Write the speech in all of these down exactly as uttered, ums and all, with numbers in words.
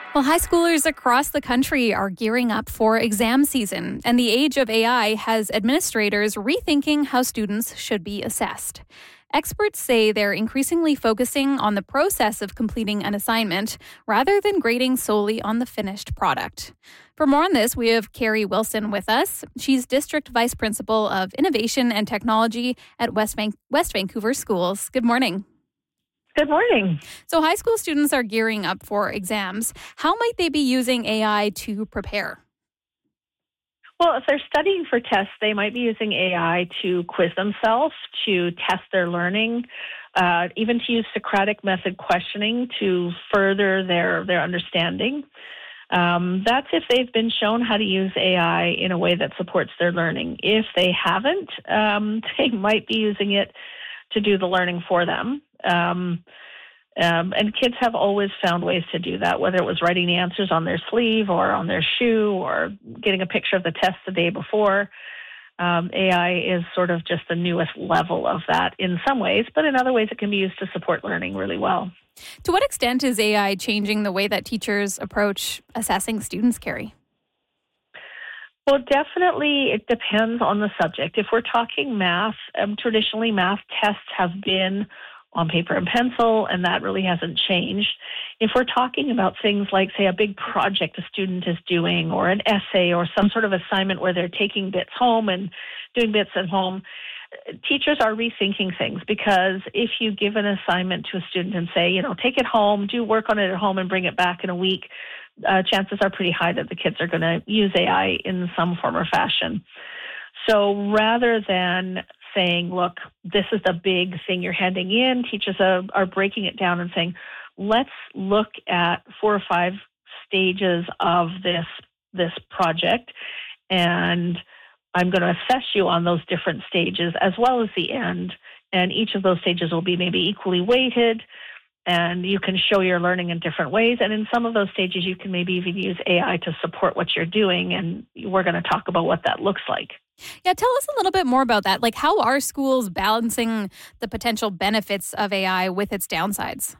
Well, high schoolers across the country are gearing up for exam season, and the age of A I has administrators rethinking how students should be assessed. Experts say they're increasingly focusing on the process of completing an assignment rather than grading solely on the finished product. For more on this, we have Carrie Wilson with us. She's District Vice Principal of Innovation and Technology at West, Van- West Vancouver Schools. Good morning. Good morning. So high school students are gearing up for exams. How might they be using A I to prepare? Well, if they're studying for tests, they might be using A I to quiz themselves, to test their learning, uh, even to use Socratic method questioning to further their, their understanding. Um, that's if they've been shown how to use A I in a way that supports their learning. If they haven't, um, they might be using it to do the learning for them. Um, um, and kids have always found ways to do that, whether it was writing the answers on their sleeve or on their shoe or getting a picture of the test the day before. Um, A I is sort of just the newest level of that in some ways, but in other ways it can be used to support learning really well. To what extent is A I changing the way that teachers approach assessing students, Carrie? Well, definitely it depends on the subject. If we're talking math, um, traditionally math tests have been on paper and pencil, and that really hasn't changed. If we're talking about things like, say, a big project a student is doing or an essay or some sort of assignment where they're taking bits home and doing bits at home, teachers are rethinking things, because if you give an assignment to a student and say, you know, take it home, do work on it at home and bring it back in a week, uh, chances are pretty high that the kids are going to use A I in some form or fashion. So rather than saying, look, this is the big thing you're handing in, teachers are, are breaking it down and saying, let's look at four or five stages of this, this project, and I'm going to assess you on those different stages as well as the end. And each of those stages will be maybe equally weighted, and you can show your learning in different ways. And in some of those stages, you can maybe even use A I to support what you're doing. And we're going to talk about what that looks like. Yeah, tell us a little bit more about that. Like, how are schools balancing the potential benefits of A I with its downsides?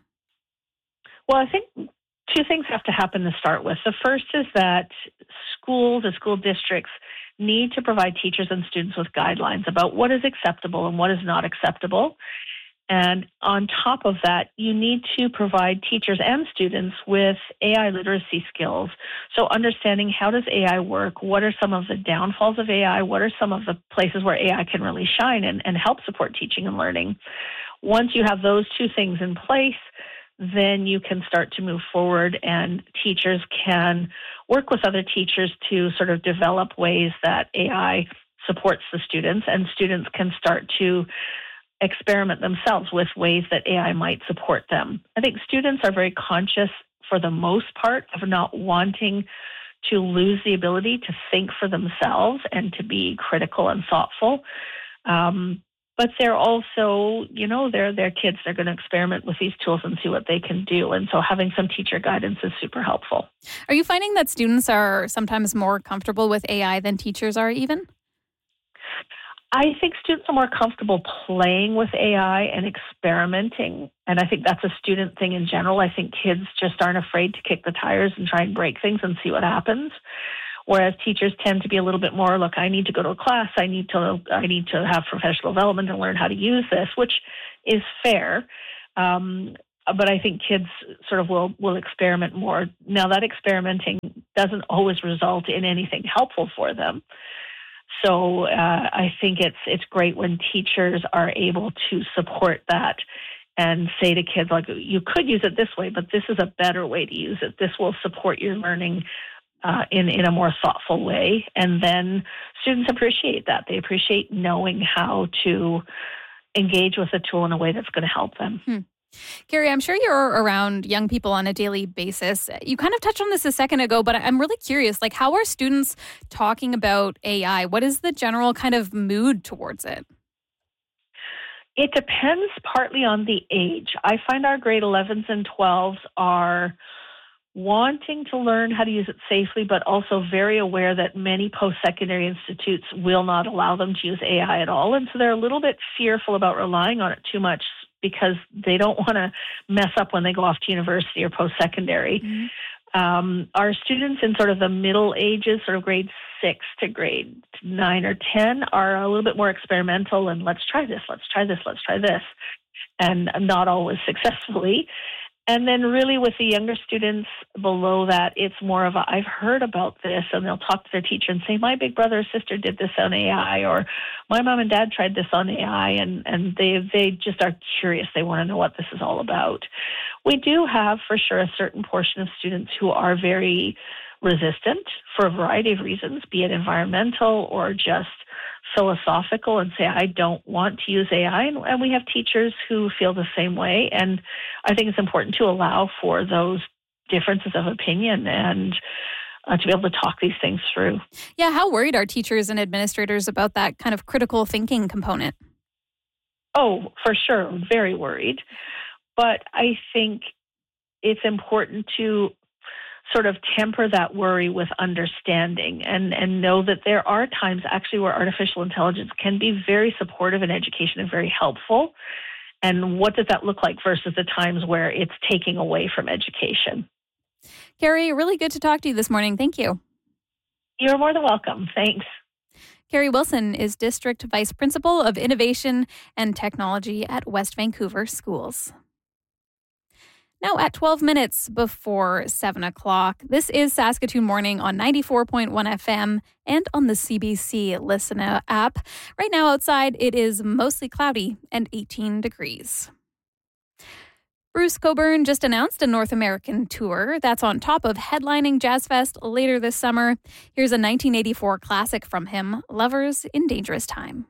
Well, I think two things have to happen to start with. The first is that schools or school districts need to provide teachers and students with guidelines about what is acceptable and what is not acceptable. And on top of that, you need to provide teachers and students with A I literacy skills. So understanding, how does A I work? What are some of the downfalls of A I? What are some of the places where A I can really shine and, and help support teaching and learning? Once you have those two things in place, then you can start to move forward, and teachers can work with other teachers to sort of develop ways that A I supports the students, and students can start to experiment themselves with ways that A I might support them. I think students are very conscious, for the most part, of not wanting to lose the ability to think for themselves and to be critical and thoughtful. Um, but they're also, you know, they're, they're kids. They're going to experiment with these tools and see what they can do. And so having some teacher guidance is super helpful. Are you finding that students are sometimes more comfortable with A I than teachers are even? I think students are more comfortable playing with A I and experimenting. And I think that's a student thing in general. I think kids just aren't afraid to kick the tires and try and break things and see what happens. Whereas teachers tend to be a little bit more, look, I need to go to a class, I need to I need to have professional development and learn how to use this, which is fair. Um, but I think kids sort of will, will experiment more. Now, that experimenting doesn't always result in anything helpful for them. So uh, I think it's it's great when teachers are able to support that and say to kids, like, you could use it this way, but this is a better way to use it. This will support your learning uh, in, in a more thoughtful way. And then students appreciate that. They appreciate knowing how to engage with a tool in a way that's going to help them. Hmm. Carrie, I'm sure you're around young people on a daily basis. You kind of touched on this a second ago, but I'm really curious, like, how are students talking about A I? What is the general kind of mood towards it? It depends partly on the age. I find our grade elevens and twelves are wanting to learn how to use it safely, but also very aware that many post-secondary institutes will not allow them to use A I at all. And so they're a little bit fearful about relying on it too much, because they don't want to mess up when they go off to university or post-secondary. Mm-hmm. Um, our students in sort of the middle ages, sort of grade six to grade nine or ten, are a little bit more experimental and let's try this, let's try this, let's try this, and not always successfully. And then really with the younger students below that, it's more of a, I've heard about this, and they'll talk to their teacher and say, my big brother or sister did this on A I, or my mom and dad tried this on A I, and, and they they just are curious. They want to know what this is all about. We do have, for sure, a certain portion of students who are very resistant for a variety of reasons, be it environmental or just philosophical, and say, I don't want to use A I. And, and we have teachers who feel the same way. And I think it's important to allow for those differences of opinion and uh, to be able to talk these things through. Yeah, how worried are teachers and administrators about that kind of critical thinking component? Oh, for sure, very worried. But I think it's important to sort of temper that worry with understanding and, and know that there are times actually where artificial intelligence can be very supportive in education and very helpful. And what does that look like versus the times where it's taking away from education? Carrie, really good to talk to you this morning. Thank you. You're more than welcome. Thanks. Carrie Wilson is District Vice Principal of Innovation and Technology at West Vancouver Schools. Now at twelve minutes before seven o'clock, this is Saskatoon Morning on ninety-four point one F M and on the C B C Listen app. Right now outside, it is mostly cloudy and eighteen degrees. Bruce Cockburn just announced a North American tour that's on top of headlining Jazz Fest later this summer. Here's a nineteen eighty-four classic from him, Lovers in Dangerous Time.